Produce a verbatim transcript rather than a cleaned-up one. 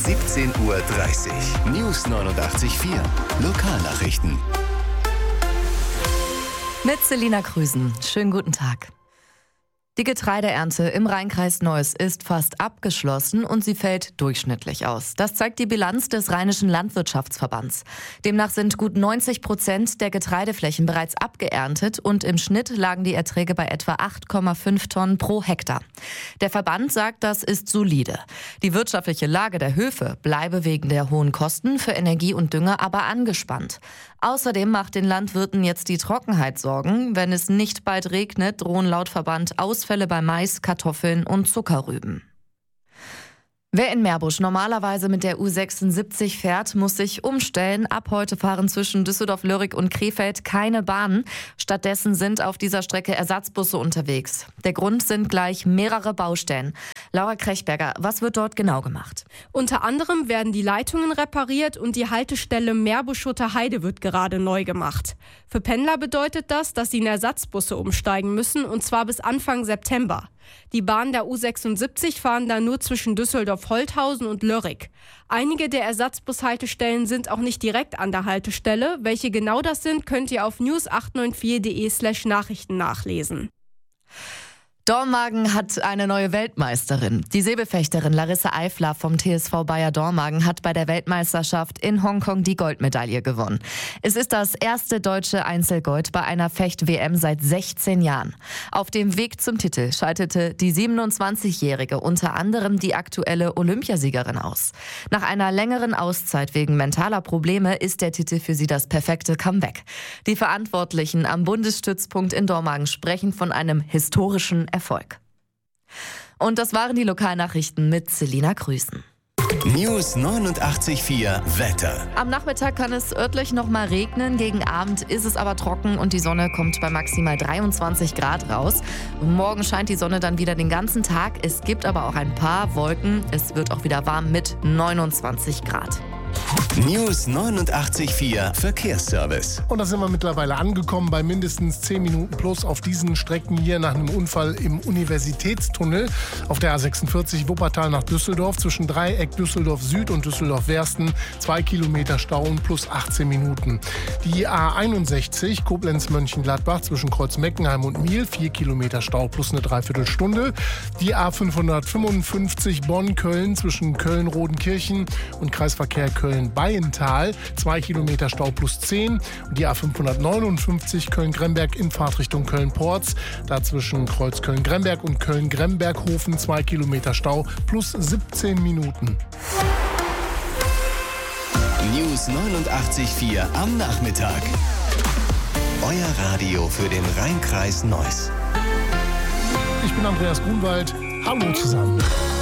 siebzehn Uhr dreißig. News neunundachtzig Komma vier. Lokalnachrichten. Mit Selina Krüsen. Schönen guten Tag. Die Getreideernte im Rheinkreis Neuss ist fast abgeschlossen und sie fällt durchschnittlich aus. Das zeigt die Bilanz des Rheinischen Landwirtschaftsverbands. Demnach sind gut neunzig Prozent der Getreideflächen bereits abgeerntet und im Schnitt lagen die Erträge bei etwa acht Komma fünf Tonnen pro Hektar. Der Verband sagt, das ist solide. Die wirtschaftliche Lage der Höfe bleibe wegen der hohen Kosten für Energie und Dünger aber angespannt. Außerdem macht den Landwirten jetzt die Trockenheit Sorgen. Wenn es nicht bald regnet, drohen laut Verband Ausfälle bei Mais, Kartoffeln und Zuckerrüben. Wer in Meerbusch normalerweise mit der U sechsundsiebzig fährt, muss sich umstellen. Ab heute fahren zwischen Düsseldorf, Lörrick und Krefeld keine Bahnen. Stattdessen sind auf dieser Strecke Ersatzbusse unterwegs. Der Grund sind gleich mehrere Baustellen. Laura Krechberger, was wird dort genau gemacht? Unter anderem werden die Leitungen repariert und die Haltestelle Meerbusch-Schutter Heide wird gerade neu gemacht. Für Pendler bedeutet das, dass sie in Ersatzbusse umsteigen müssen, und zwar bis Anfang September. Die Bahnen der U sechsundsiebzig fahren dann nur zwischen Düsseldorf-Holthausen und Lörrick. Einige der Ersatzbushaltestellen sind auch nicht direkt an der Haltestelle. Welche genau das sind, könnt ihr auf news acht neun vier punkt de slash Nachrichten nachlesen. Dormagen hat eine neue Weltmeisterin. Die Seebefechterin Larissa Eifler vom T S V Bayer Dormagen hat bei der Weltmeisterschaft in Hongkong die Goldmedaille gewonnen. Es ist das erste deutsche Einzelgold bei einer Fecht-W M seit sechzehn Jahren. Auf dem Weg zum Titel schaltete die siebenundzwanzigjährige unter anderem die aktuelle Olympiasiegerin aus. Nach einer längeren Auszeit wegen mentaler Probleme ist der Titel für sie das perfekte Comeback. Die Verantwortlichen am Bundesstützpunkt in Dormagen sprechen von einem historischen Erfolg. Und das waren die Lokalnachrichten mit Selina Krüsen. News neunundachtzig Komma vier Wetter. Am Nachmittag kann es örtlich noch mal regnen, gegen Abend ist es aber trocken und die Sonne kommt bei maximal dreiundzwanzig Grad raus. Morgen scheint die Sonne dann wieder den ganzen Tag, es gibt aber auch ein paar Wolken. Es wird auch wieder warm mit neunundzwanzig Grad. News neunundachtzig Komma vier Verkehrsservice. Und da sind wir mittlerweile angekommen bei mindestens zehn Minuten plus auf diesen Strecken hier nach einem Unfall im Universitätstunnel auf der A sechsundvierzig Wuppertal nach Düsseldorf zwischen Dreieck Düsseldorf Süd und Düsseldorf Wersten. Zwei Kilometer Stau und plus achtzehn Minuten. Die A einundsechzig Koblenz Mönchengladbach zwischen Kreuz-Meckenheim und Miel. Vier Kilometer Stau plus eine Dreiviertelstunde. Die A fünfhundertfünfundfünfzig Bonn-Köln zwischen Köln-Rodenkirchen und Kreisverkehr Köln-Bayental. Zwei Kilometer Stau plus zehn. Und die A fünfhundertneunundfünfzig Köln-Gremberg in Fahrtrichtung Köln-Porz. Dazwischen Kreuz Köln-Gremberg und Köln-Gremberghofen. Zwei Kilometer Stau plus siebzehn Minuten. News neunundachtzig Komma vier am Nachmittag. Euer Radio für den Rheinkreis Neuss. Ich bin Andreas Grunwald. Hallo zusammen.